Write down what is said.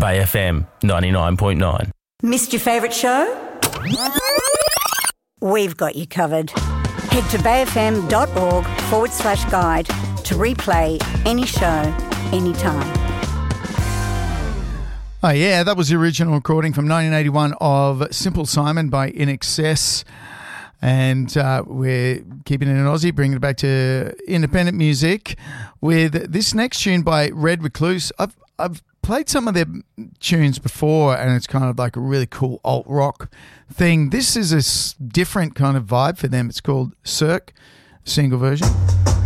Bay FM 99.9. Missed your favourite show? We've got you covered. Head to bayfm.org/guide to replay any show, anytime. Oh, yeah, that was the original recording from 1981 of Simple Simon by INXS. And we're keeping it in Aussie, bringing it back to independent music with this next tune by Red Recluse. I've played some of their tunes before, and it's kind of like a really cool alt rock thing. This is a different kind of vibe for them. It's called Cirque, single version.